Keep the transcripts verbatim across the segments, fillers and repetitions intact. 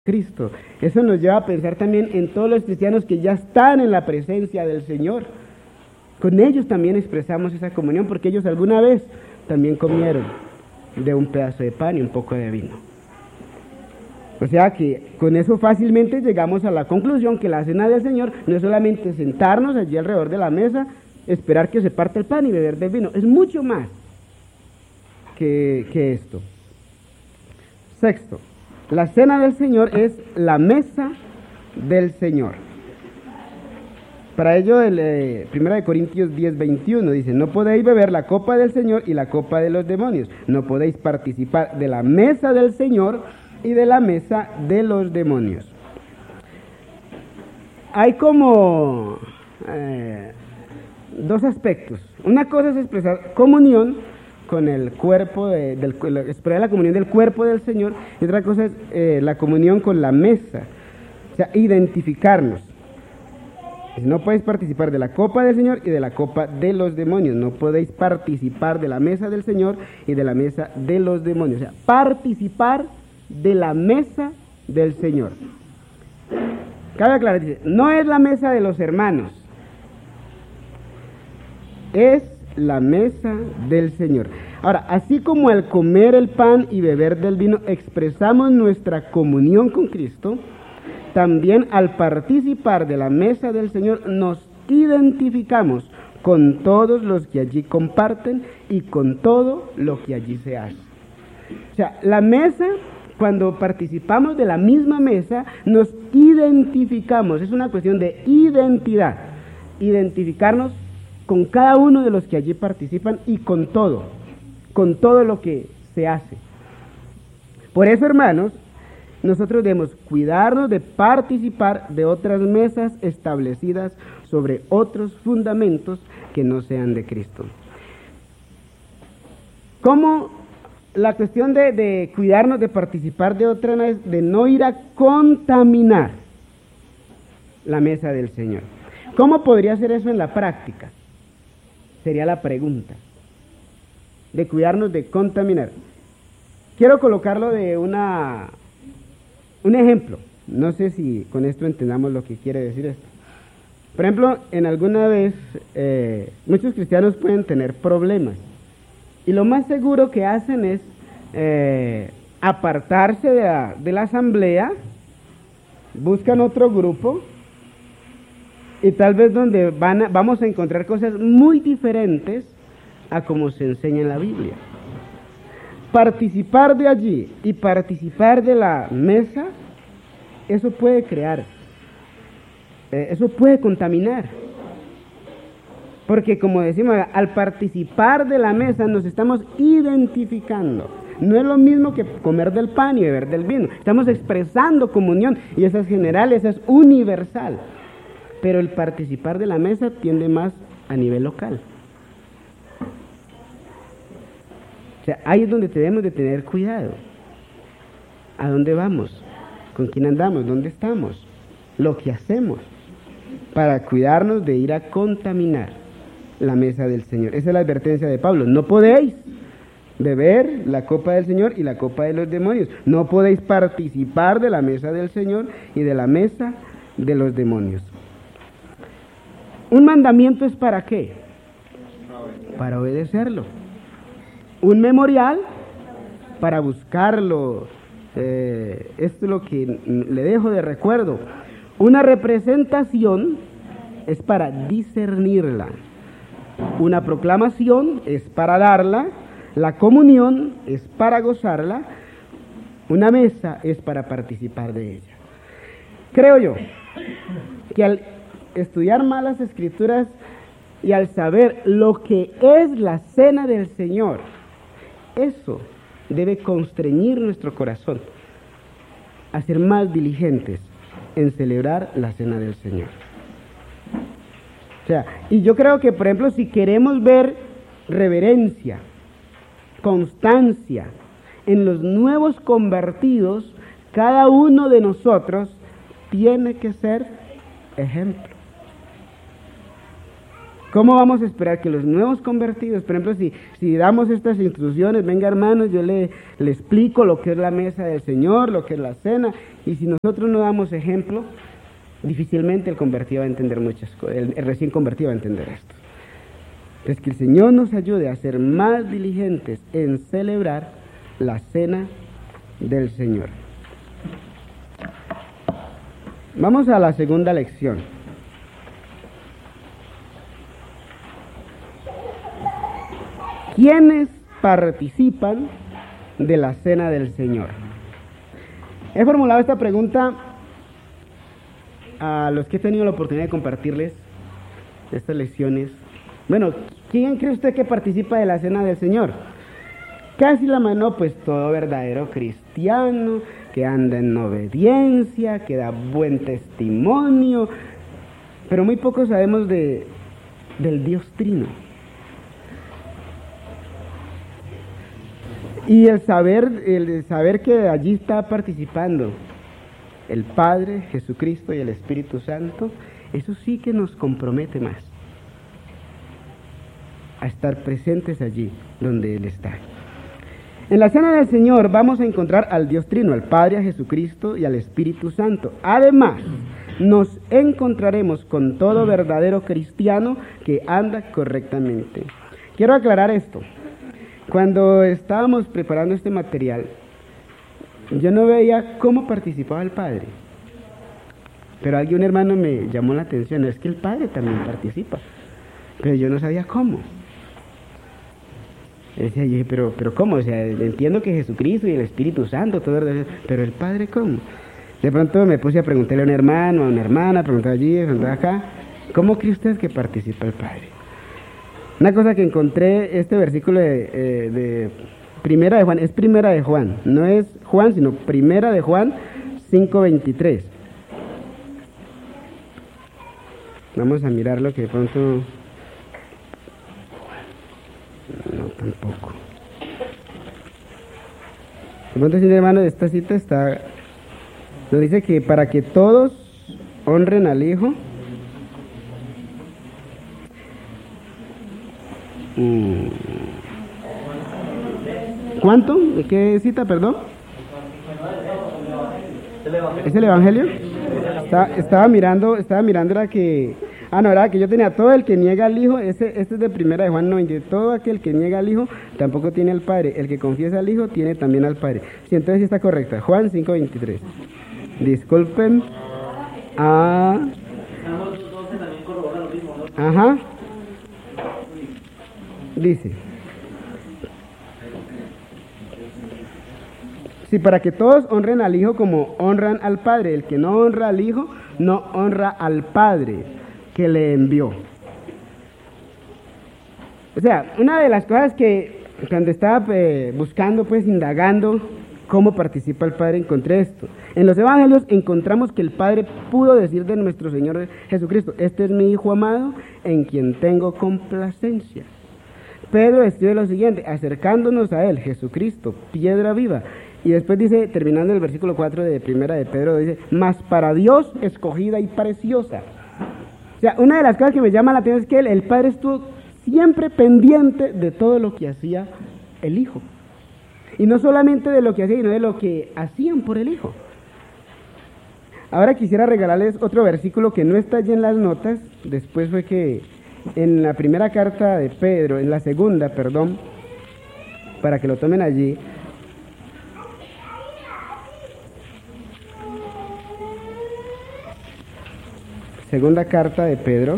Cristo. Eso nos lleva a pensar también en todos los cristianos que ya están en la presencia del Señor. Con ellos también expresamos esa comunión porque ellos alguna vez también comieron de un pedazo de pan y un poco de vino. O sea que con eso fácilmente llegamos a la conclusión que la cena del Señor no es solamente sentarnos allí alrededor de la mesa, esperar que se parte el pan y beber del vino, es mucho más que, que esto. Sexto, la cena del Señor es la mesa del Señor. Para ello, el eh, primera de Corintios diez, veintiuno dice: no podéis beber la copa del Señor y la copa de los demonios, no podéis participar de la mesa del Señor y de la mesa de los demonios. Hay como eh, dos aspectos. Una cosa es expresar comunión con el cuerpo, de, del, expresar la comunión del cuerpo del Señor, y otra cosa es eh, la comunión con la mesa, o sea, identificarnos. No podéis participar de la copa del Señor y de la copa de los demonios. No podéis participar de la mesa del Señor y de la mesa de los demonios. O sea, participar de la mesa del Señor. Cabe aclarar, dice, no es la mesa de los hermanos, es la mesa del Señor. Ahora, así como al comer el pan y beber del vino expresamos nuestra comunión con Cristo, también al participar de la mesa del Señor nos identificamos con todos los que allí comparten y con todo lo que allí se hace. O sea, la mesa, cuando participamos de la misma mesa, nos identificamos, es una cuestión de identidad, identificarnos con cada uno de los que allí participan y con todo, con todo lo que se hace. Por eso, hermanos, nosotros debemos cuidarnos de participar de otras mesas establecidas sobre otros fundamentos que no sean de Cristo. ¿Cómo la cuestión de, de cuidarnos de participar de otras mesas, de no ir a contaminar la mesa del Señor? ¿Cómo podría ser eso en la práctica? Sería la pregunta. De cuidarnos de contaminar. Quiero colocarlo de una... Un ejemplo, no sé si con esto entendamos lo que quiere decir esto. Por ejemplo, en alguna vez eh, muchos cristianos pueden tener problemas y lo más seguro que hacen es eh, apartarse de la, de la asamblea, buscan otro grupo y tal vez donde van a, vamos a encontrar cosas muy diferentes a como se enseña en la Biblia. Participar de allí y participar de la mesa, eso puede crear, eh, eso puede contaminar. Porque como decimos, al participar de la mesa nos estamos identificando. No es lo mismo que comer del pan y beber del vino. Estamos expresando comunión y esa es general, esa es universal. Pero el participar de la mesa tiende más a nivel local. O sea, ahí es donde tenemos de tener cuidado. ¿A dónde vamos? ¿Con quién andamos? ¿Dónde estamos? Lo que hacemos para cuidarnos de ir a contaminar la mesa del Señor. Esa es la advertencia de Pablo. No podéis beber la copa del Señor y la copa de los demonios. No podéis participar de la mesa del Señor y de la mesa de los demonios. ¿Un mandamiento es para qué? Para obedecerlo. Un memorial para buscarlo, eh, esto es lo que le dejo de recuerdo. Una representación es para discernirla. Una proclamación es para darla. La comunión es para gozarla. Una mesa es para participar de ella. Creo yo que al estudiar más las Escrituras y al saber lo que es la cena del Señor, eso debe constreñir nuestro corazón a ser más diligentes en celebrar la cena del Señor. O sea, y yo creo que, por ejemplo, si queremos ver reverencia, constancia en los nuevos convertidos, cada uno de nosotros tiene que ser ejemplo. ¿Cómo vamos a esperar que los nuevos convertidos, por ejemplo, si, si damos estas instrucciones, venga hermanos, yo le, le explico lo que es la mesa del Señor, lo que es la cena, y si nosotros no damos ejemplo, difícilmente el convertido va a entender muchas cosas, el, el recién convertido va a entender esto. Entonces, que el Señor nos ayude a ser más diligentes en celebrar la cena del Señor. Vamos a la segunda lección. ¿Quiénes participan de la cena del Señor? He formulado esta pregunta a los que he tenido la oportunidad de compartirles estas lecciones. Bueno, ¿quién cree usted que participa de la cena del Señor? Casi la mano, pues todo verdadero cristiano, que anda en obediencia, que da buen testimonio, pero muy poco sabemos de, del Dios Trino. Y el saber, el saber que allí está participando el Padre, Jesucristo y el Espíritu Santo, eso sí que nos compromete más a estar presentes allí donde Él está. En la cena del Señor vamos a encontrar al Dios Trino, al Padre, a Jesucristo y al Espíritu Santo. Además, nos encontraremos con todo verdadero cristiano que anda correctamente. Quiero aclarar esto. Cuando estábamos preparando este material, yo no veía cómo participaba el Padre. Pero alguien, un hermano, me llamó la atención, es que el Padre también participa. Pero yo no sabía cómo. Decía, yo dije, pero, pero ¿cómo? O sea, entiendo que Jesucristo y el Espíritu Santo, todo, pero el Padre, ¿cómo? De pronto me puse a preguntarle a un hermano, a una hermana, preguntar allí, preguntar acá, ¿cómo cree usted que participa el Padre? Una cosa que encontré, este versículo de, eh, de Primera de Juan, es Primera de Juan, no es Juan, sino Primera de Juan cinco veintitrés. Vamos a mirar lo que de pronto... No, tampoco. De pronto, si hermano, de esta cita está... Nos dice que para que todos honren al Hijo... ¿Cuánto? ¿De qué cita, perdón? ¿Es el Evangelio? Está, estaba mirando, estaba mirando era que... Ah, no, era que yo tenía todo el que niega al Hijo, ese, este es de Primera de Juan noventa, todo aquel que niega al Hijo tampoco tiene al Padre, el que confiesa al Hijo tiene también al Padre. Sí, entonces sí está correcta, Juan cinco veintitrés. Disculpen. Ah. Ajá. Dice, sí, para que todos honren al Hijo como honran al Padre. El que no honra al Hijo, no honra al Padre que le envió. O sea, una de las cosas que cuando estaba eh, buscando, pues indagando cómo participa el Padre, encontré esto. En los Evangelios encontramos que el Padre pudo decir de nuestro Señor Jesucristo, este es mi Hijo amado, en quien tengo complacencia. Pedro escribe lo siguiente, acercándonos a Él, Jesucristo, piedra viva. Y después dice, terminando el versículo cuatro de Primera de Pedro, dice, mas para Dios escogida y preciosa. O sea, una de las cosas que me llama la atención es que el, el Padre estuvo siempre pendiente de todo lo que hacía el Hijo. Y no solamente de lo que hacía, sino de lo que hacían por el Hijo. Ahora quisiera regalarles otro versículo que no está allí en las notas, después fue que en la primera carta de Pedro, en la segunda, perdón, para que lo tomen allí. Segunda carta de Pedro.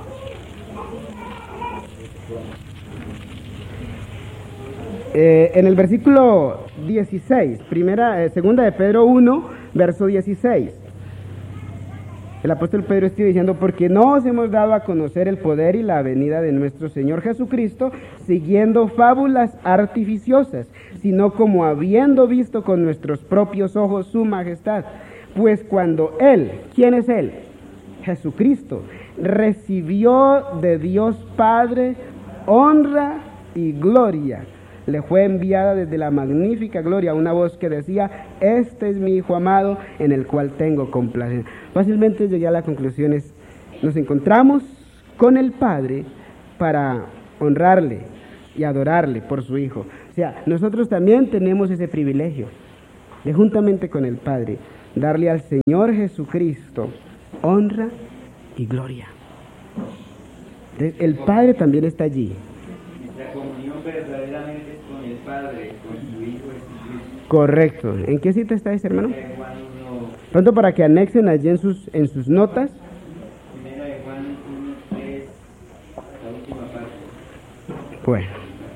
Eh, en el versículo dieciséis, primera, eh, segunda de Pedro uno, verso dieciséis. El apóstol Pedro está diciendo, porque no os hemos dado a conocer el poder y la venida de nuestro Señor Jesucristo, siguiendo fábulas artificiosas, sino como habiendo visto con nuestros propios ojos su majestad. Pues cuando Él, ¿quién es Él? Jesucristo, recibió de Dios Padre honra y gloria. Le fue enviada desde la magnífica gloria una voz que decía, este es mi Hijo amado, en el cual tengo complacencia. Fácilmente llegué a la conclusión, es, nos encontramos con el Padre para honrarle y adorarle por su Hijo. O sea, nosotros también tenemos ese privilegio de, juntamente con el Padre, darle al Señor Jesucristo honra y gloria. Entonces, el Padre también está allí. La comunión verdaderamente es con el Padre, con su Hijo Jesucristo. Correcto. ¿En qué cita está ese, hermano? Primera de Juan uno, Pronto, para que anexen allí en sus, en sus notas. Primera de Juan uno, tres, la última parte. Bueno.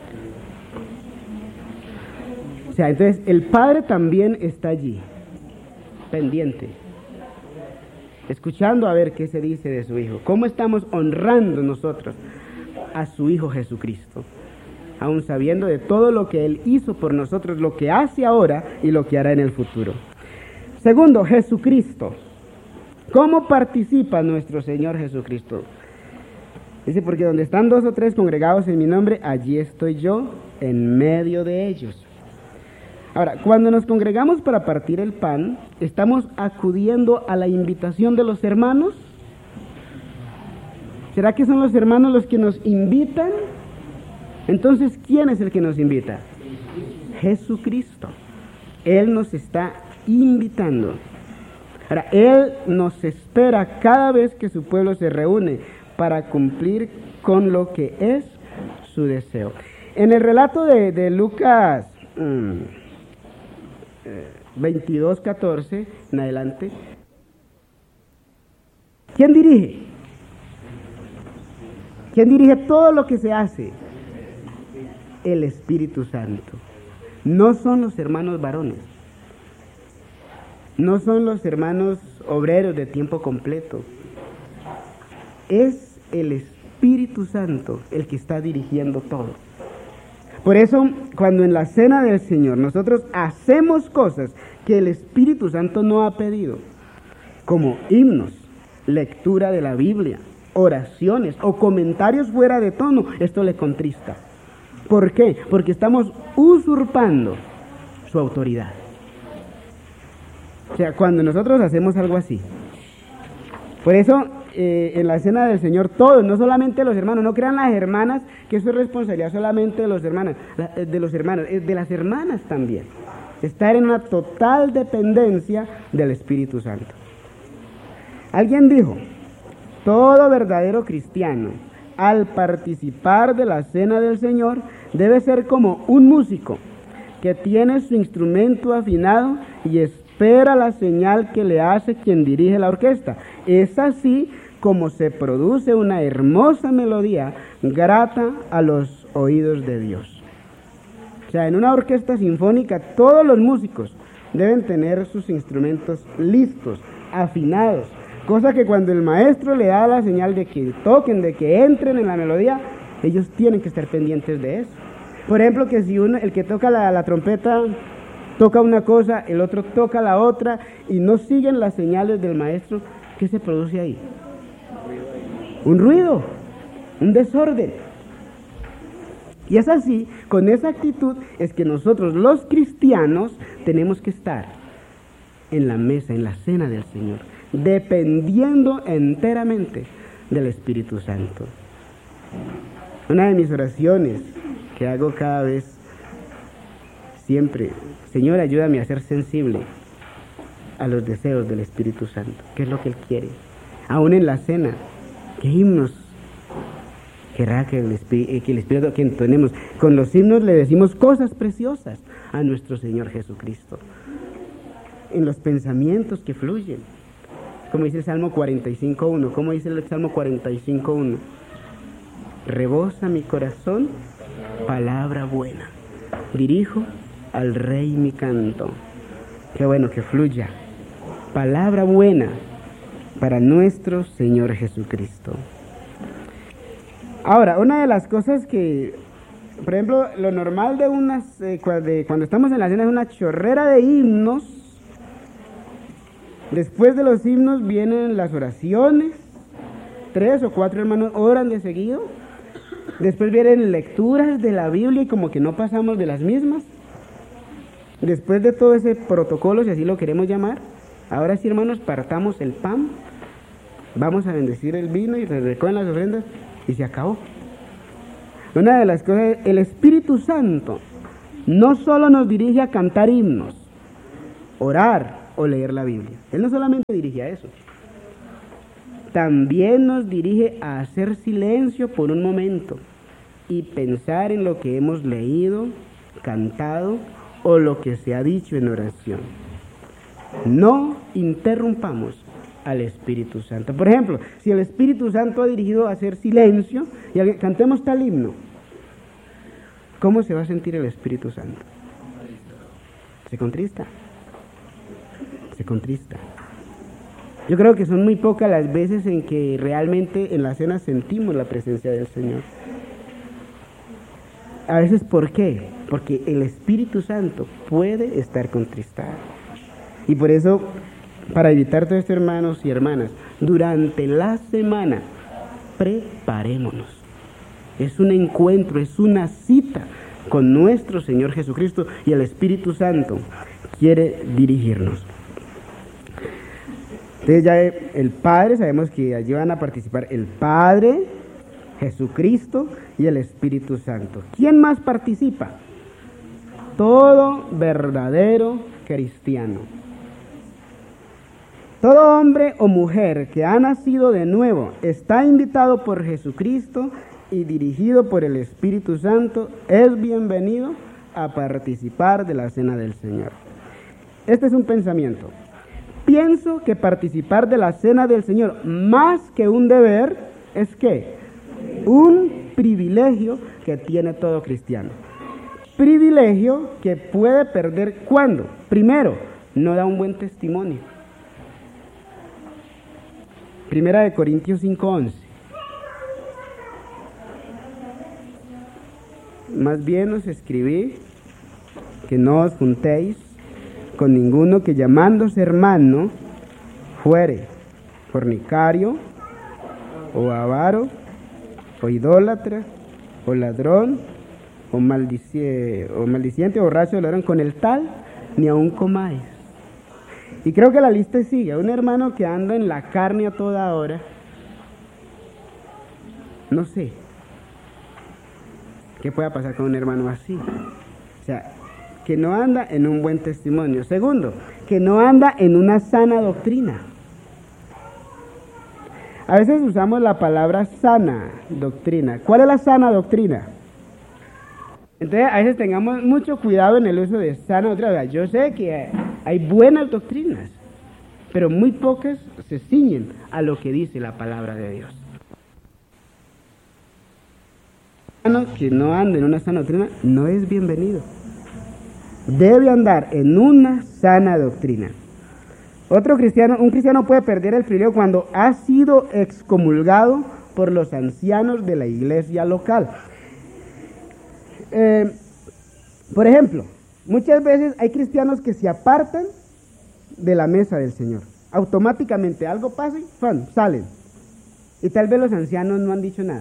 O sea, entonces el Padre también está allí, pendiente, escuchando a ver qué se dice de su Hijo. ¿Cómo estamos honrando nosotros a su Hijo Jesucristo? Aún sabiendo de todo lo que Él hizo por nosotros, lo que hace ahora y lo que hará en el futuro. Segundo, Jesucristo. ¿Cómo participa nuestro Señor Jesucristo? Dice, porque donde están dos o tres congregados en mi nombre, allí estoy yo en medio de ellos. Ahora, cuando nos congregamos para partir el pan, ¿estamos acudiendo a la invitación de los hermanos? ¿Será que son los hermanos los que nos invitan? Entonces, ¿quién es el que nos invita? Jesucristo. Él nos está invitando. Ahora, Él nos espera cada vez que su pueblo se reúne para cumplir con lo que es su deseo. En el relato de, de Lucas mmm, veintidós, catorce en adelante, ¿quién dirige? ¿Quién dirige todo lo que se hace? El Espíritu Santo. No son los hermanos varones, no son los hermanos obreros de tiempo completo. Es el Espíritu Santo el que está dirigiendo todo. Por eso, cuando en la cena del Señor nosotros hacemos cosas que el Espíritu Santo no ha pedido, como himnos, lectura de la Biblia, oraciones o comentarios fuera de tono, esto le contrista. ¿Por qué? Porque estamos usurpando su autoridad. O sea, cuando nosotros hacemos algo así. Por eso, eh, en la cena del Señor, todos, no solamente los hermanos, no crean las hermanas que eso es responsabilidad solamente de los hermanos, de los hermanos, de las hermanas también. Estar en una total dependencia del Espíritu Santo. Alguien dijo, todo verdadero cristiano, al participar de la cena del Señor, debe ser como un músico que tiene su instrumento afinado y espera la señal que le hace quien dirige la orquesta. Es así como se produce una hermosa melodía grata a los oídos de Dios. O sea, en una orquesta sinfónica todos los músicos deben tener sus instrumentos listos, afinados, cosa que cuando el maestro le da la señal de que toquen, de que entren en la melodía, ellos tienen que estar pendientes de eso. Por ejemplo, que si uno, el que toca la, la trompeta toca una cosa, el otro toca la otra y no siguen las señales del maestro, ¿qué se produce ahí? Un ruido, un desorden. Y es así, con esa actitud es que nosotros los cristianos tenemos que estar en la mesa, en la cena del Señor, dependiendo enteramente del Espíritu Santo. Una de mis oraciones que hago cada vez, siempre, Señor, ayúdame a ser sensible a los deseos del Espíritu Santo, qué es lo que Él quiere. Aún en la cena, ¿qué himnos querrá que el, Espíritu, que el Espíritu que tenemos? Con los himnos le decimos cosas preciosas a nuestro Señor Jesucristo. En los pensamientos que fluyen. Como dice el Salmo cuarenta y cinco uno. ¿Cómo dice el Salmo cuarenta y cinco uno? Rebosa mi corazón palabra buena. Dirijo al Rey mi canto. Qué bueno que fluya. Palabra buena para nuestro Señor Jesucristo. Ahora, una de las cosas que, por ejemplo, lo normal de unas, eh, de, cuando estamos en la cena es una chorrera de himnos. Después de los himnos vienen las oraciones, tres o cuatro hermanos oran de seguido. Después vienen lecturas de la Biblia y como que no pasamos de las mismas. Después de todo ese protocolo, si así lo queremos llamar, ahora sí, hermanos, partamos el pan, vamos a bendecir el vino y se recogen las ofrendas y se acabó. Una de las cosas, el Espíritu Santo no solo nos dirige a cantar himnos, orar o leer la Biblia. Él no solamente dirige a eso. También nos dirige a hacer silencio por un momento y pensar en lo que hemos leído, cantado o lo que se ha dicho en oración. No interrumpamos al Espíritu Santo. Por ejemplo, si el Espíritu Santo ha dirigido a hacer silencio y a, cantemos tal himno, ¿cómo se va a sentir el Espíritu Santo? Se contrista. Se contrista. Yo creo que son muy pocas las veces en que realmente en la cena sentimos la presencia del Señor. A veces, ¿por qué? Porque el Espíritu Santo puede estar contristado. Y por eso, para evitar todo esto, hermanos y hermanas, durante la semana, preparémonos. Es un encuentro, es una cita con nuestro Señor Jesucristo y el Espíritu Santo quiere dirigirnos. Entonces ya el Padre, sabemos que allí van a participar el Padre, Jesucristo y el Espíritu Santo. ¿Quién más participa? Todo verdadero cristiano. Todo hombre o mujer que ha nacido de nuevo está invitado por Jesucristo y dirigido por el Espíritu Santo, es bienvenido a participar de la cena del Señor. Este es un pensamiento. Pienso que participar de la cena del Señor, más que un deber, es que un privilegio que tiene todo cristiano. Privilegio que puede perder ¿cuándo? Primero, no da un buen testimonio. Primera de Corintios cinco once. Más bien os escribí que no os juntéis con ninguno que llamándose hermano fuere fornicario o avaro o idólatra o ladrón o, maldicie, o maldiciente o borracho o ladrón, con el tal ni aun comáis. Y creo que la lista sigue. Un hermano que anda en la carne a toda hora, no sé qué pueda pasar con un hermano así. O sea, que no anda en un buen testimonio. Segundo, que no anda en una sana doctrina. A veces usamos la palabra sana doctrina. ¿Cuál es la sana doctrina? Entonces, a veces tengamos mucho cuidado en el uso de sana doctrina. Yo sé que hay buenas doctrinas, pero muy pocas se ciñen a lo que dice la palabra de Dios. Que no ande en una sana doctrina no es bienvenido. Debe andar en una sana doctrina. Otro cristiano, un cristiano puede perder el privilegio cuando ha sido excomulgado por los ancianos de la iglesia local. Eh, por ejemplo, muchas veces hay cristianos que se apartan de la mesa del Señor. Automáticamente algo pasa y ¡fum!, salen. Y tal vez los ancianos no han dicho nada.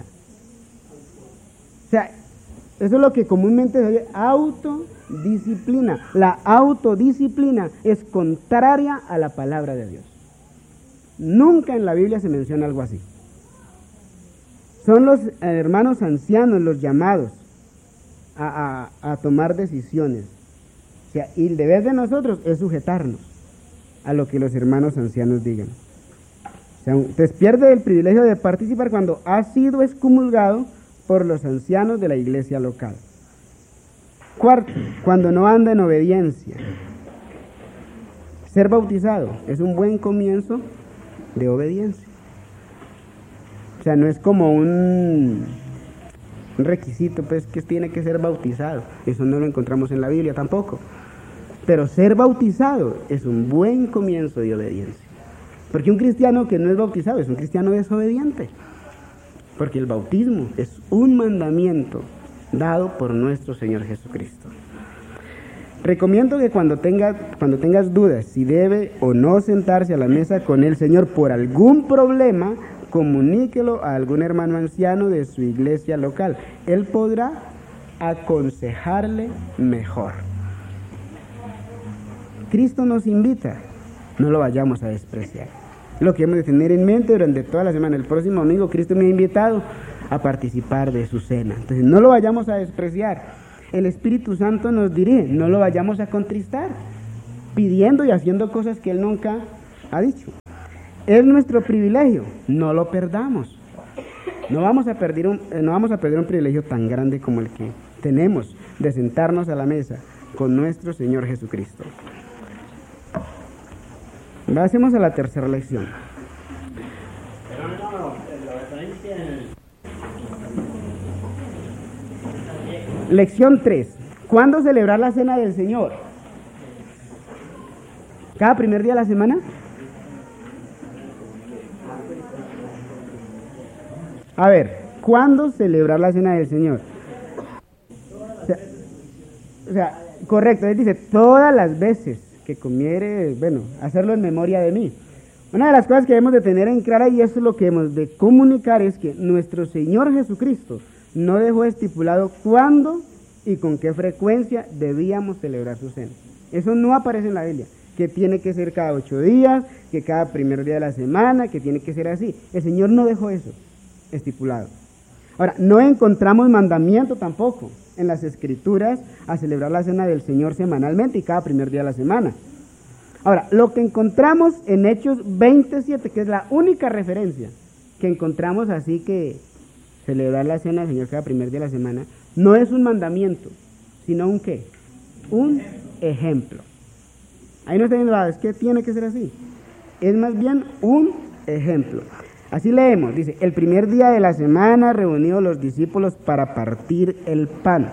O sea, eso es lo que comúnmente se oye autodisciplina. La autodisciplina es contraria a la palabra de Dios. Nunca en la Biblia se menciona algo así. Son los hermanos ancianos los llamados a, a, a tomar decisiones. O sea, y el deber de nosotros es sujetarnos a lo que los hermanos ancianos digan. O sea, entonces pierde el privilegio de participar cuando ha sido excomulgado por los ancianos de la iglesia local. Cuarto, cuando no anda en obediencia. Ser bautizado es un buen comienzo de obediencia. O sea, no es como un, un requisito, pues, que tiene que ser bautizado. Eso no lo encontramos en la Biblia tampoco. Pero ser bautizado es un buen comienzo de obediencia. Porque un cristiano que no es bautizado es un cristiano desobediente. Porque el bautismo es un mandamiento dado por nuestro Señor Jesucristo. Recomiendo que cuando, tenga, cuando tengas dudas si debe o no sentarse a la mesa con el Señor por algún problema, comuníquelo a algún hermano anciano de su iglesia local. Él podrá aconsejarle mejor. Cristo nos invita, no lo vayamos a despreciar. Lo que hemos de tener en mente durante toda la semana. El próximo domingo Cristo me ha invitado a participar de su cena. Entonces no lo vayamos a despreciar. El Espíritu Santo nos dirige, no lo vayamos a contristar, pidiendo y haciendo cosas que Él nunca ha dicho. Es nuestro privilegio, no lo perdamos. No vamos a perder un, no vamos a perder un privilegio tan grande como el que tenemos de sentarnos a la mesa con nuestro Señor Jesucristo. Pasemos a la tercera lección. Pero no, la referencia en... Lección tres. ¿Cuándo celebrar la cena del Señor? ¿Cada primer día de la semana? A ver, ¿cuándo celebrar la cena del Señor? O sea, o sea, correcto, él dice, todas las veces que comiere, bueno, hacerlo en memoria de mí. Una de las cosas que debemos de tener en clara, y eso es lo que hemos de comunicar, es que nuestro Señor Jesucristo no dejó estipulado cuándo y con qué frecuencia debíamos celebrar su cena. Eso no aparece en la Biblia, que tiene que ser cada ocho días, que cada primer día de la semana, que tiene que ser así. El Señor no dejó eso estipulado. Ahora, no encontramos mandamiento tampoco en las Escrituras a celebrar la cena del Señor semanalmente y cada primer día de la semana. Ahora, lo que encontramos en Hechos veintisiete, que es la única referencia que encontramos así que celebrar la cena del Señor cada primer día de la semana, no es un mandamiento, sino un ¿qué? Un ejemplo. Ahí no está diciendo, ah, es que tiene que ser así. Es más bien un ejemplo. Así leemos, dice, el primer día de la semana reunidos los discípulos para partir el pan.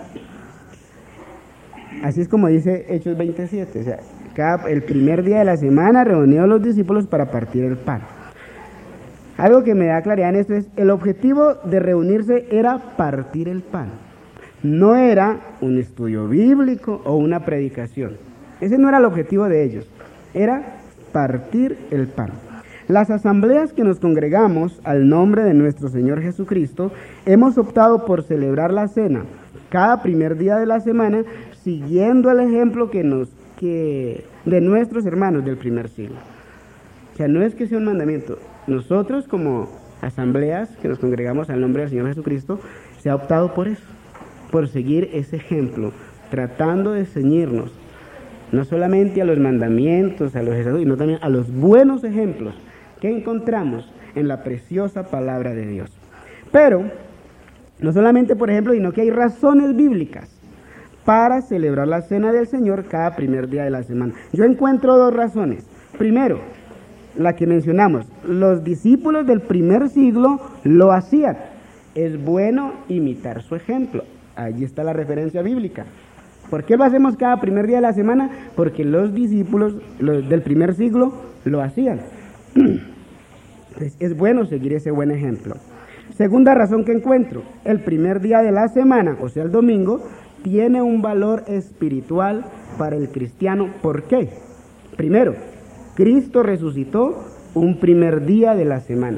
Así es como dice Hechos veintisiete, o sea, cada, el primer día de la semana reunidos los discípulos para partir el pan. Algo que me da claridad en esto es, el objetivo de reunirse era partir el pan. No era un estudio bíblico o una predicación. Ese no era el objetivo de ellos, era partir el pan. Las asambleas que nos congregamos al nombre de nuestro Señor Jesucristo, hemos optado por celebrar la cena cada primer día de la semana, siguiendo el ejemplo que nos, que, de nuestros hermanos del primer siglo. O sea, no es que sea un mandamiento. Nosotros como asambleas que nos congregamos al nombre del Señor Jesucristo, se ha optado por eso, por seguir ese ejemplo, tratando de ceñirnos no solamente a los mandamientos, a los estatutos, sino también a los buenos ejemplos que encontramos en la preciosa palabra de Dios. Pero, no solamente, por ejemplo, sino que hay razones bíblicas para celebrar la cena del Señor cada primer día de la semana. Yo encuentro dos razones. Primero, la que mencionamos, los discípulos del primer siglo lo hacían. Es bueno imitar su ejemplo. Allí está la referencia bíblica. ¿Por qué lo hacemos cada primer día de la semana? Porque los discípulos los del primer siglo lo hacían. Entonces, es bueno seguir ese buen ejemplo. Segunda razón que encuentro, el primer día de la semana, o sea el domingo, tiene un valor espiritual para el cristiano. ¿Por qué? Primero, Cristo resucitó un primer día de la semana.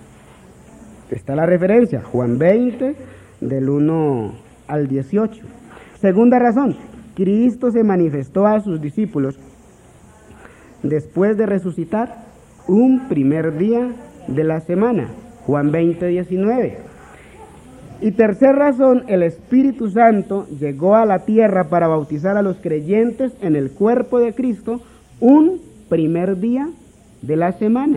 Está la referencia, Juan veinte, del uno al dieciocho. Segunda razón, Cristo se manifestó a sus discípulos después de resucitar un primer día de la semana, Juan veinte, diecinueve. Y tercera razón, el Espíritu Santo llegó a la tierra para bautizar a los creyentes en el cuerpo de Cristo un primer día de la semana.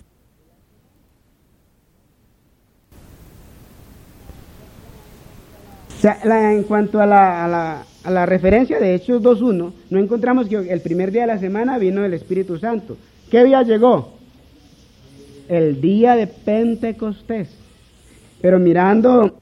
O sea, la, en cuanto a la, a, la, a la referencia de Hechos dos uno, no encontramos que el primer día de la semana vino el Espíritu Santo. ¿Qué día llegó? El día de Pentecostés. Pero mirando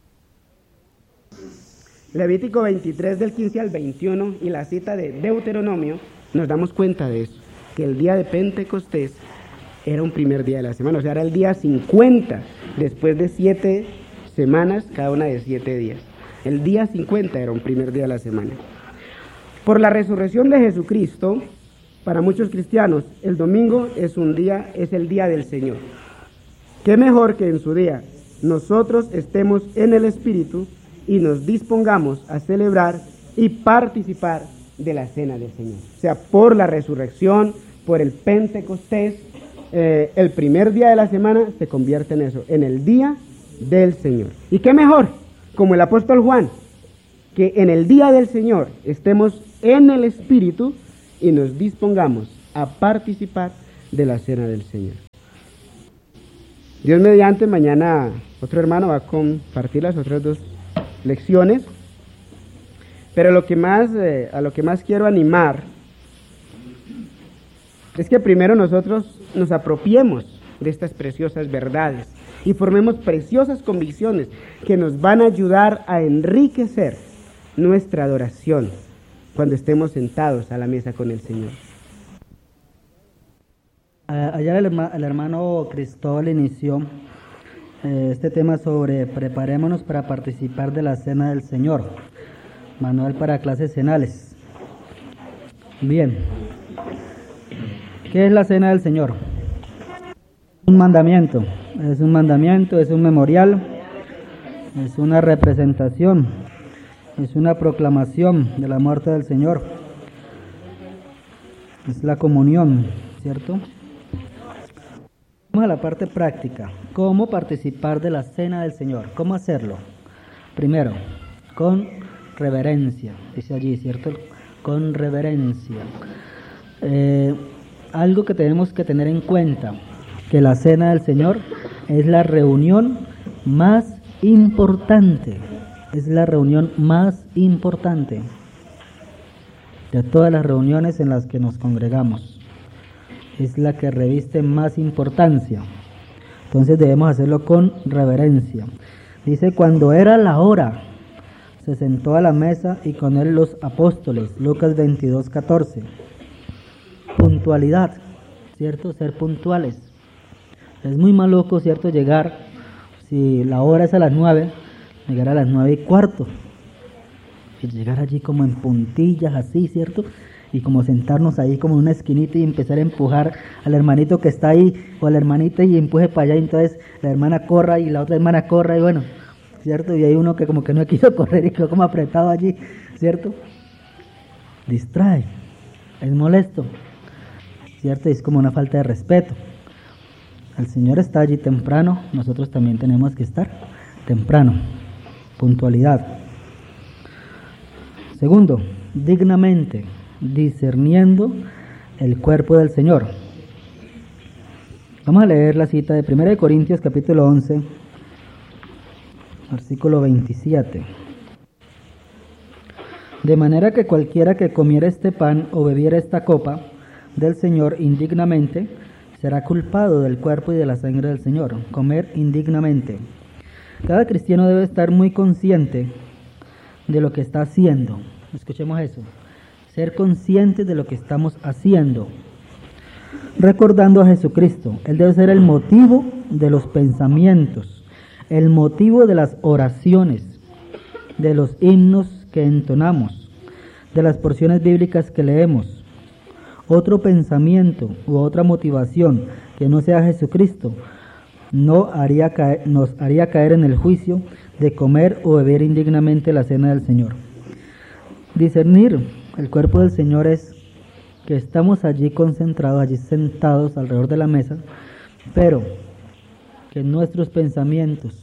Levítico veintitrés del quince al veintiuno y la cita de Deuteronomio, nos damos cuenta de eso, que el día de Pentecostés era un primer día de la semana, o sea, era el día cincuenta, después de siete semanas, cada una de siete días. El día cincuenta era un primer día de la semana. Por la resurrección de Jesucristo, para muchos cristianos, el domingo es un día, es el día del Señor. ¿Qué mejor que en su día nosotros estemos en el Espíritu y nos dispongamos a celebrar y participar de la cena del Señor? O sea, por la resurrección, por el Pentecostés, eh, el primer día de la semana se convierte en eso, en el día del Señor. ¿Y qué mejor? Como el apóstol Juan, que en el día del Señor estemos en el Espíritu y nos dispongamos a participar de la cena del Señor. Dios mediante, mañana otro hermano va a compartir las otras dos lecciones, pero lo que más, eh, a lo que más quiero animar es que primero nosotros nos apropiemos de estas preciosas verdades y formemos preciosas convicciones que nos van a ayudar a enriquecer nuestra adoración cuando estemos sentados a la mesa con el Señor. Ayer el, el hermano Cristóbal inició eh, este tema sobre preparémonos para participar de la cena del Señor, manual para clases cenales. Bien, ¿qué es la cena del Señor? Un mandamiento, es un mandamiento, es un memorial, es una representación, es una proclamación de la muerte del Señor, es la comunión, ¿cierto? Vamos a la parte práctica. ¿Cómo participar de la cena del Señor? ¿Cómo hacerlo? Primero, con reverencia, dice allí, ¿cierto? Con reverencia. Eh, algo que tenemos que tener en cuenta, que la cena del Señor es la reunión más importante, es la reunión más importante de todas las reuniones en las que nos congregamos. Es la que reviste más importancia. Entonces debemos hacerlo con reverencia. Dice, cuando era la hora, se sentó a la mesa y con él los apóstoles. Lucas veintidós, catorce. Puntualidad, ¿cierto? Ser puntuales. Es muy maluco, ¿cierto? Llegar, si la hora es a las nueve, llegar a las nueve y cuarto. Y llegar allí como en puntillas, así, ¿cierto? Y como sentarnos ahí como en una esquinita y empezar a empujar al hermanito que está ahí o a la hermanita y empuje para allá, y entonces la hermana corra y la otra hermana corra y bueno, ¿cierto? Y hay uno que como que no quiso correr y quedó como apretado allí, ¿cierto? Distrae, es molesto, ¿cierto? Y es como una falta de respeto. El Señor está allí temprano, nosotros también tenemos que estar temprano, puntualidad. Segundo, dignamente, discerniendo el cuerpo del Señor. Vamos a leer la cita de primera de Corintios capítulo once, versículo veintisiete. De manera que cualquiera que comiera este pan o bebiera esta copa del Señor indignamente, será culpado del cuerpo y de la sangre del Señor. Comer indignamente. Cada cristiano debe estar muy consciente de lo que está haciendo. Escuchemos eso. Ser conscientes de lo que estamos haciendo, recordando a Jesucristo. Él debe ser el motivo de los pensamientos, el motivo de las oraciones, de los himnos que entonamos, de las porciones bíblicas que leemos. Otro pensamiento u otra motivación que no sea Jesucristo no haría caer, nos haría caer en el juicio de comer o beber indignamente la cena del Señor. Discernir el cuerpo del Señor es que estamos allí concentrados, allí sentados alrededor de la mesa, pero que nuestros pensamientos,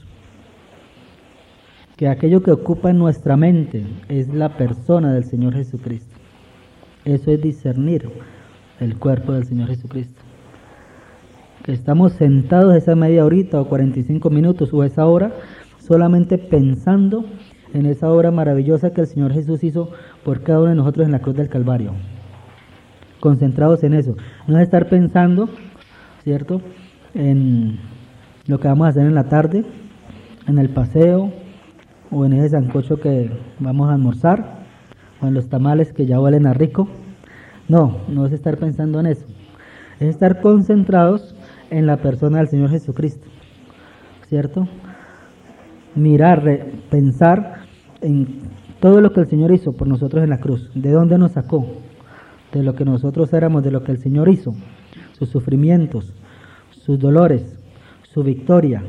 que aquello que ocupa en nuestra mente es la persona del Señor Jesucristo. Eso es discernir el cuerpo del Señor Jesucristo. Que estamos sentados esa media horita o cuarenta y cinco minutos o esa hora solamente pensando en esa obra maravillosa que el Señor Jesús hizo por cada uno de nosotros en la cruz del Calvario. Concentrados en eso. No es estar pensando, ¿cierto?, en lo que vamos a hacer en la tarde, en el paseo, o en ese sancocho que vamos a almorzar, o en los tamales que ya huelen a rico. No, no es estar pensando en eso. Es estar concentrados en la persona del Señor Jesucristo, ¿cierto? Mirar, pensar en todo lo que el Señor hizo por nosotros en la cruz. ¿De dónde nos sacó? De lo que nosotros éramos, de lo que el Señor hizo. Sus sufrimientos, sus dolores, su victoria.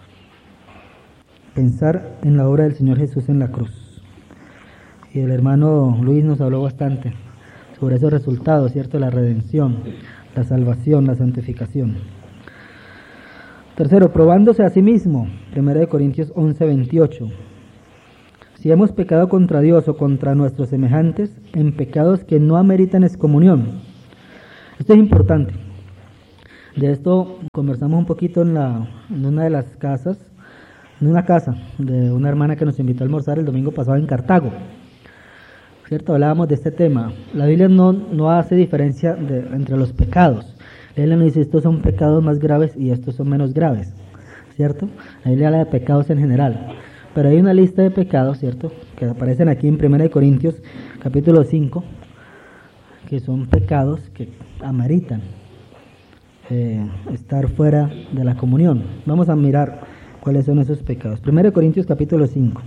Pensar en la obra del Señor Jesús en la cruz. Y el hermano Luis nos habló bastante sobre esos resultados, ¿cierto? La redención, la salvación, la santificación. Tercero, probándose a sí mismo. primera de Corintios once, veintiocho. Si hemos pecado contra Dios o contra nuestros semejantes en pecados que no ameritan excomunión. Esto es importante. De esto conversamos un poquito en, la, en una de las casas, en una casa de una hermana que nos invitó a almorzar el domingo pasado en Cartago. ¿Cierto? Hablábamos de este tema. La Biblia no, no hace diferencia de, entre los pecados. La Biblia nos dice estos son pecados más graves y estos son menos graves. ¿Cierto? La Biblia habla de pecados en general. Pero hay una lista de pecados, ¿cierto?, que aparecen aquí en primera de Corintios, capítulo cinco, que son pecados que ameritan eh, estar fuera de la comunión. Vamos a mirar cuáles son esos pecados. primera de Corintios, capítulo cinco,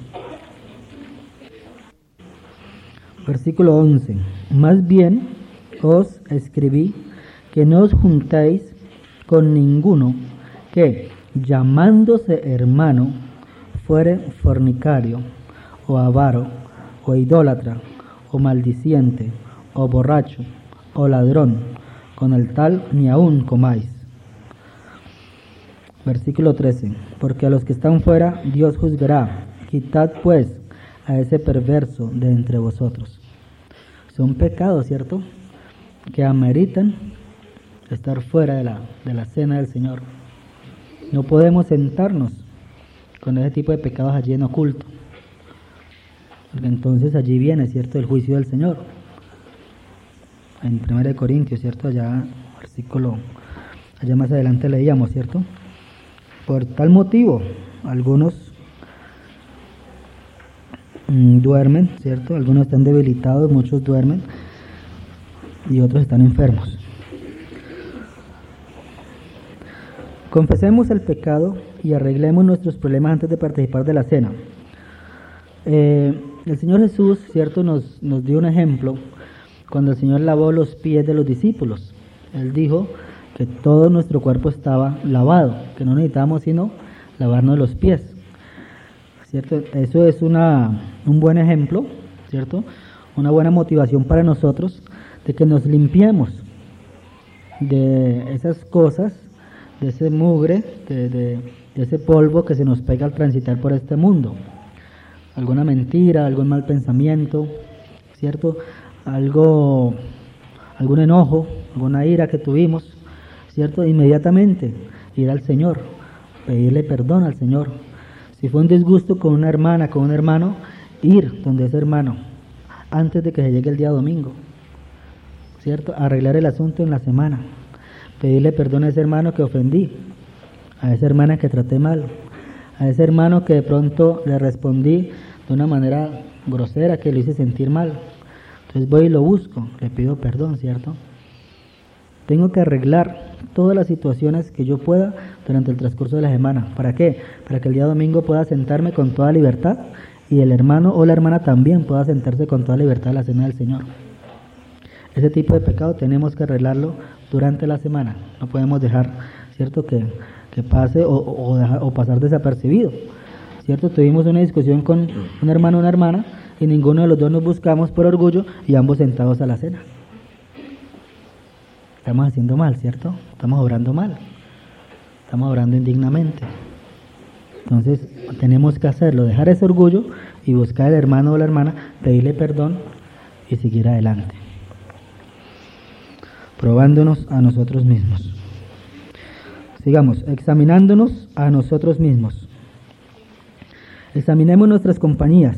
versículo once. Más bien os escribí que no os juntéis con ninguno que, llamándose hermano, fuere fornicario, o avaro, o idólatra, o maldiciente, o borracho, o ladrón, con el tal ni aun comáis. Versículo trece. Porque a los que están fuera Dios juzgará. Quitad pues a ese perverso de entre vosotros. Son pecados, ¿cierto?, que ameritan estar fuera de la, de la cena del Señor. No podemos sentarnos con ese tipo de pecados allí en oculto, porque entonces allí viene, ¿cierto?, el juicio del Señor. En primera de Corintios, ¿cierto?, allá versículo, allá más adelante leíamos, ¿cierto? Por tal motivo, algunos mmm, duermen, ¿cierto? Algunos están debilitados, muchos duermen y otros están enfermos. Confesemos el pecado y arreglemos nuestros problemas antes de participar de la cena. Eh, el Señor Jesús, ¿cierto?, nos, nos dio un ejemplo cuando el Señor lavó los pies de los discípulos. Él dijo que todo nuestro cuerpo estaba lavado, que no necesitábamos sino lavarnos los pies, ¿cierto? Eso es una, un buen ejemplo, ¿cierto?, una buena motivación para nosotros de que nos limpiemos de esas cosas, de ese mugre, de, de, de ese polvo que se nos pega al transitar por este mundo. Alguna mentira, algún mal pensamiento, ¿cierto? Algo, algún enojo, alguna ira que tuvimos, ¿cierto? Inmediatamente ir al Señor, pedirle perdón al Señor. Si fue un disgusto con una hermana, con un hermano, ir donde ese hermano antes de que se llegue el día domingo, ¿cierto? Arreglar el asunto en la semana. Pedirle perdón a ese hermano que ofendí, a esa hermana que traté mal, a ese hermano que de pronto le respondí de una manera grosera que lo hice sentir mal. Entonces voy y lo busco, le pido perdón, ¿cierto? Tengo que arreglar todas las situaciones que yo pueda durante el transcurso de la semana. ¿Para qué? Para que el día domingo pueda sentarme con toda libertad y el hermano o la hermana también pueda sentarse con toda libertad a la cena del Señor. Ese tipo de pecado tenemos que arreglarlo durante la semana. No podemos dejar, ¿cierto?, que, que pase o, o, dejar, o pasar desapercibido, ¿cierto? Tuvimos una discusión con un hermano o una hermana y ninguno de los dos nos buscamos por orgullo y ambos sentados a la cena. Estamos haciendo mal, ¿cierto? Estamos obrando mal. Estamos obrando indignamente. Entonces tenemos que hacerlo, dejar ese orgullo y buscar al hermano o la hermana, pedirle perdón y seguir adelante. Probándonos a nosotros mismos. Sigamos, examinándonos a nosotros mismos. Examinemos nuestras compañías.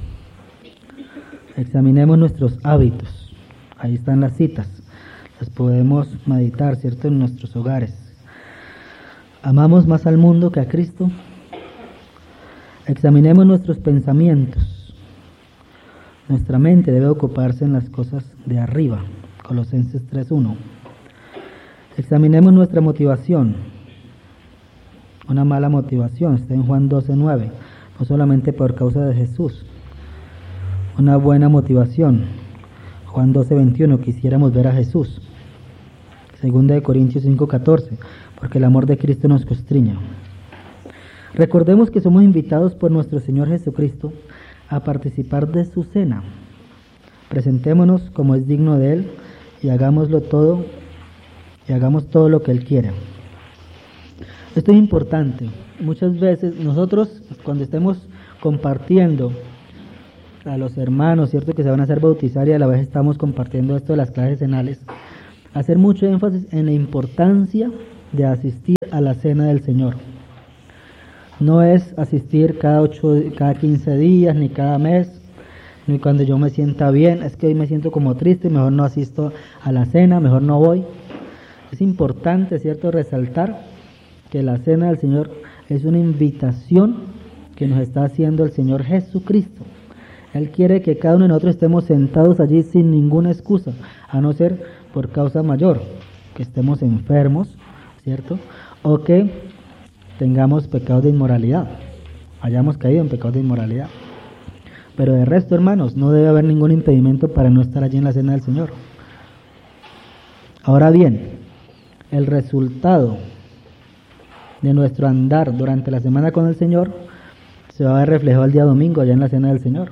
Examinemos nuestros hábitos. Ahí están las citas. Las podemos meditar, ¿cierto?, en nuestros hogares. ¿Amamos más al mundo que a Cristo? Examinemos nuestros pensamientos. Nuestra mente debe ocuparse en las cosas de arriba. Colosenses tres uno. Examinemos nuestra motivación. Una mala motivación está en Juan doce nueve. No solamente por causa de Jesús. Una buena motivación. Juan doce veintiuno. Quisiéramos ver a Jesús. Segunda de Corintios cinco catorce. Porque el amor de Cristo nos constriña. Recordemos que somos invitados por nuestro Señor Jesucristo a participar de su cena. Presentémonos como es digno de Él y hagámoslo todo y hagamos todo lo que Él quiera. Esto es importante. Muchas veces nosotros, cuando estemos compartiendo a los hermanos, ¿cierto?, que se van a hacer bautizar, y a la vez estamos compartiendo esto de las clases cenales, hacer mucho énfasis en la importancia de asistir a la cena del Señor. No es asistir cada ocho, cada quince días, ni cada mes, ni cuando yo me sienta bien. Es que hoy me siento como triste, mejor no asisto a la cena, mejor no voy. Es importante, ¿cierto?, resaltar que la cena del Señor es una invitación que nos está haciendo el Señor Jesucristo. Él quiere que cada uno de nosotros estemos sentados allí sin ninguna excusa, a no ser por causa mayor, que estemos enfermos, ¿cierto?, o que tengamos pecados de inmoralidad, hayamos caído en pecados de inmoralidad. Pero de resto, hermanos, no debe haber ningún impedimento para no estar allí en la cena del Señor. Ahora bien, el resultado de nuestro andar durante la semana con el Señor se va a ver reflejado el día domingo allá en la cena del Señor.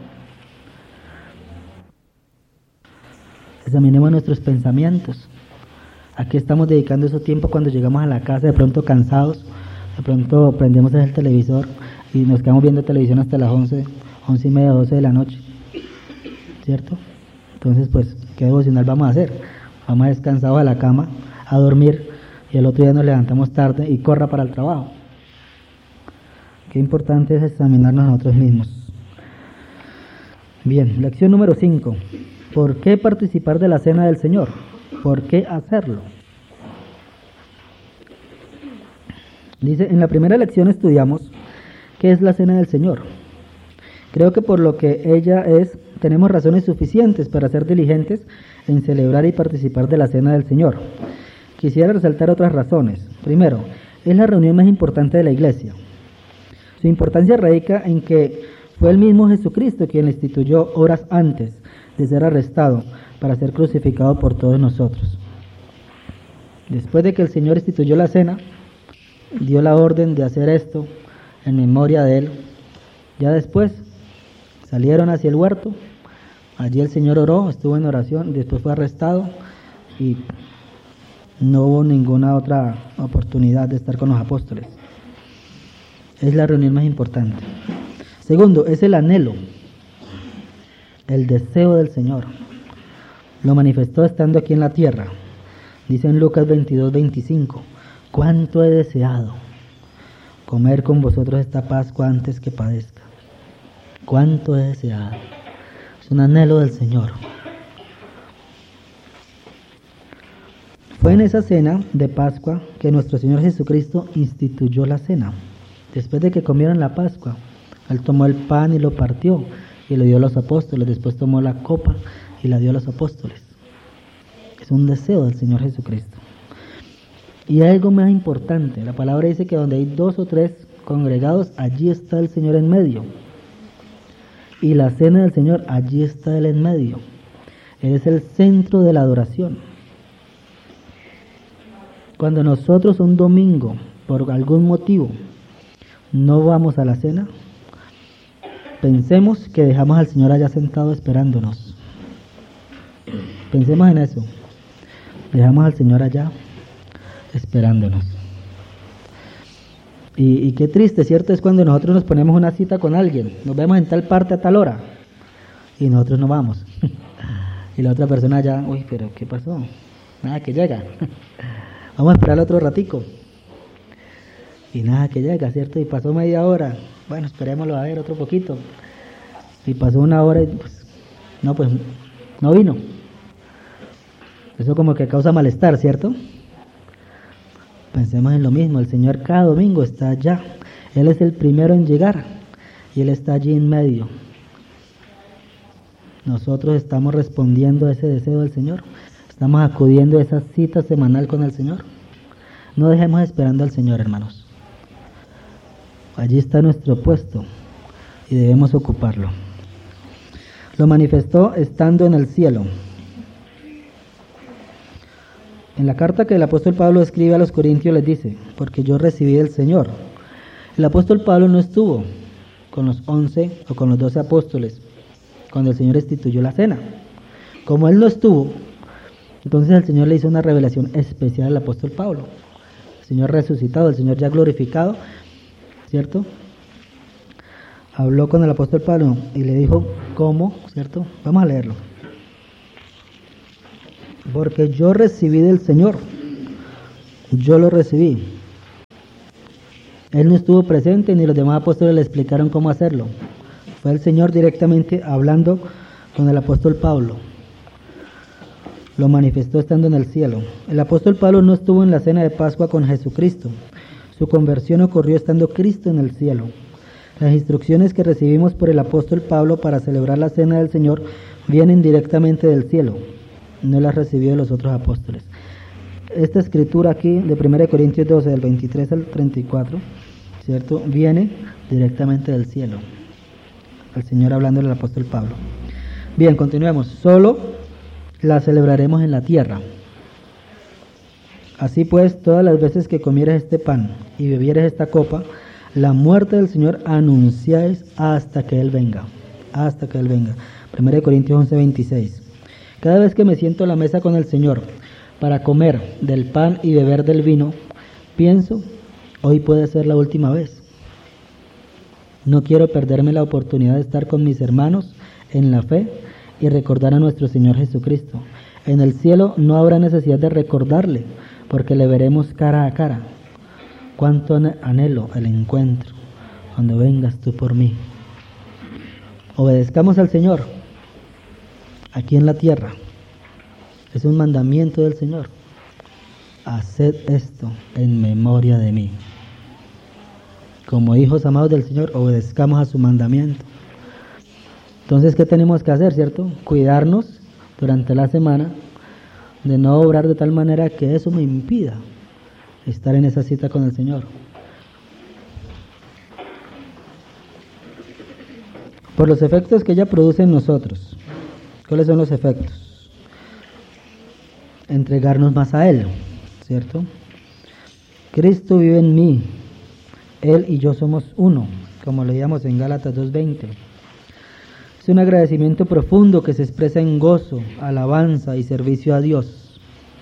Examinemos nuestros pensamientos. ¿A qué estamos dedicando ese tiempo cuando llegamos a la casa de pronto cansados? De pronto prendemos el televisor y nos quedamos viendo televisión hasta las once, once y media, doce de la noche, ¿cierto? Entonces, pues, ¿qué devocional vamos a hacer? Vamos descansados a la cama, a dormir, y el otro día nos levantamos tarde y corra para el trabajo. Qué importante es examinarnos a nosotros mismos. Bien, lección número cinco. ¿Por qué participar de la cena del Señor? ¿Por qué hacerlo? Dice, en la primera lección estudiamos qué es la cena del Señor. Creo que por lo que ella es, tenemos razones suficientes para ser diligentes en celebrar y participar de la cena del Señor. Quisiera resaltar otras razones. Primero, es la reunión más importante de la iglesia. Su importancia radica en que fue el mismo Jesucristo quien la instituyó horas antes de ser arrestado para ser crucificado por todos nosotros. Después de que el Señor instituyó la cena, dio la orden de hacer esto en memoria de Él. Ya después salieron hacia el huerto, allí el Señor oró, estuvo en oración, después fue arrestado y no hubo ninguna otra oportunidad de estar con los apóstoles. Es la reunión más importante. Segundo, es el anhelo, el deseo del Señor. Lo manifestó estando aquí en la tierra. Dice en Lucas veintidós, veinticinco, cuánto he deseado comer con vosotros esta Pascua antes que padezca. Cuánto he deseado. Es un anhelo del Señor. Fue en esa cena de Pascua que nuestro Señor Jesucristo instituyó la cena. Después de que comieron la Pascua, Él tomó el pan y lo partió y le dio a los apóstoles. Después tomó la copa y la dio a los apóstoles. Es un deseo del Señor Jesucristo. Y hay algo más importante. La palabra dice que donde hay dos o tres congregados, allí está el Señor en medio. Y la cena del Señor, allí está Él en medio. Él es el centro de la adoración. Cuando nosotros un domingo, por algún motivo, no vamos a la cena, pensemos que dejamos al Señor allá sentado esperándonos. Pensemos en eso. Dejamos al Señor allá esperándonos. Y, y qué triste, ¿cierto? Es cuando nosotros nos ponemos una cita con alguien. Nos vemos en tal parte a tal hora. Y nosotros no vamos. Y la otra persona allá, uy, pero ¿qué pasó? Nada que llega. Vamos a esperar otro ratico. Y nada que llega, ¿cierto? Y pasó media hora. Bueno, esperémoslo a ver otro poquito. Y pasó una hora y pues, no, pues, no vino. Eso como que causa malestar, ¿cierto? Pensemos en lo mismo. El Señor cada domingo está allá. Él es el primero en llegar. Y Él está allí en medio. Nosotros estamos respondiendo a ese deseo del Señor. Estamos acudiendo a esa cita semanal con el Señor. No dejemos esperando al Señor, hermanos. Allí está nuestro puesto y debemos ocuparlo. Lo manifestó estando en el cielo. En la carta que el apóstol Pablo escribe a los Corintios les dice, porque yo recibí del Señor. El apóstol Pablo no estuvo con los once o con los doce apóstoles cuando el Señor instituyó la cena. Como él no estuvo, entonces el Señor le hizo una revelación especial al apóstol Pablo. el Señor resucitado, el Señor ya glorificado, ¿cierto? Habló con el apóstol Pablo y le dijo, ¿cómo? ¿Cierto? Vamos a leerlo. Porque yo recibí del Señor, yo lo recibí. Él no estuvo presente ni los demás apóstoles le explicaron cómo hacerlo. Fue el Señor directamente hablando con el apóstol Pablo. Lo manifestó estando en el cielo. El apóstol Pablo no estuvo en la cena de Pascua con Jesucristo. Su conversión ocurrió estando Cristo en el cielo. Las instrucciones que recibimos por el apóstol Pablo para celebrar la cena del Señor vienen directamente del cielo. No las recibió de los otros apóstoles. Esta escritura aquí de primera de Corintios doce, del veintitrés al treinta y cuatro, ¿cierto? Viene directamente del cielo. El Señor hablando al apóstol Pablo. Bien, continuemos. Solo la celebraremos en la tierra. Así pues, todas las veces que comieres este pan y bebieres esta copa, la muerte del Señor anunciáis hasta que Él venga. Hasta que Él venga. primera de Corintios once, veintiséis. Cada vez que me siento a la mesa con el Señor para comer del pan y beber del vino, pienso, hoy puede ser la última vez. No quiero perderme la oportunidad de estar con mis hermanos en la fe y recordar a nuestro Señor Jesucristo. En el cielo no habrá necesidad de recordarle, porque le veremos cara a cara. Cuánto anhelo el encuentro cuando vengas tú por mí. Obedezcamos al Señor aquí en la tierra. Es un mandamiento del Señor. Haced esto en memoria de mí. Como hijos amados del Señor, obedezcamos a su mandamiento. Entonces, ¿qué tenemos que hacer, cierto? Cuidarnos durante la semana de no obrar de tal manera que eso me impida estar en esa cita con el Señor. Por los efectos que ella produce en nosotros. ¿Cuáles son los efectos? Entregarnos más a Él, ¿cierto? Cristo vive en mí. Él y yo somos uno, como leíamos en Gálatas dos veinte. Es un agradecimiento profundo que se expresa en gozo, alabanza y servicio a Dios.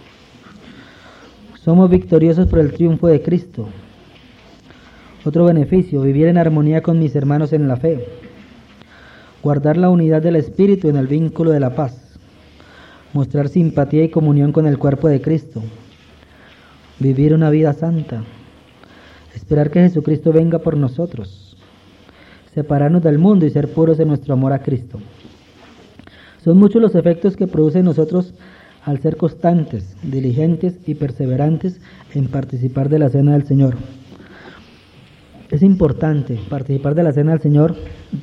Somos victoriosos por el triunfo de Cristo. Otro beneficio, vivir en armonía con mis hermanos en la fe. Guardar la unidad del Espíritu en el vínculo de la paz. Mostrar simpatía y comunión con el cuerpo de Cristo. Vivir una vida santa. Esperar que Jesucristo venga por nosotros. Separarnos del mundo y ser puros en nuestro amor a Cristo. Son muchos los efectos que produce en nosotros al ser constantes, diligentes y perseverantes en participar de la cena del Señor. Es importante participar de la cena del Señor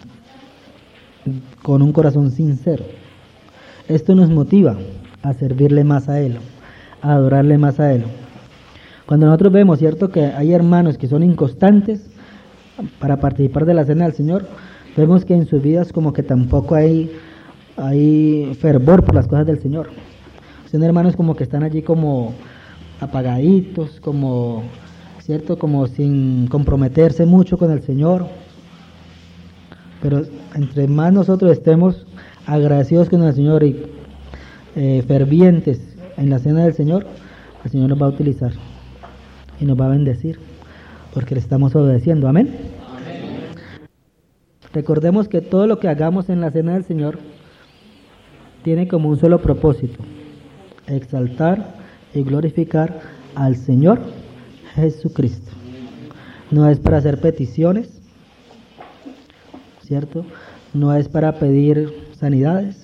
con un corazón sincero. Esto nos motiva a servirle más a Él, a adorarle más a Él. Cuando nosotros vemos, cierto, que hay hermanos que son inconstantes para participar de la cena del Señor, vemos que en sus vidas como que tampoco hay, hay fervor por las cosas del Señor. Son hermanos como que están allí como apagaditos, como, cierto, como sin comprometerse mucho con el Señor. Pero entre más nosotros estemos agradecidos con el Señor y eh, fervientes en la cena del Señor, el Señor nos va a utilizar y nos va a bendecir, porque le estamos obedeciendo. Amén. Amén. Recordemos que todo lo que hagamos en la cena del Señor tiene como un solo propósito: exaltar y glorificar al Señor Jesucristo. No es para hacer peticiones, ¿cierto? No es para pedir sanidades,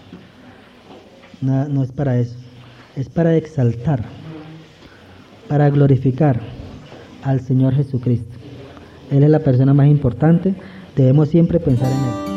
no, no es para eso. Es para exaltar, para glorificar al Señor Jesucristo. Él es la persona más importante, debemos siempre pensar en Él.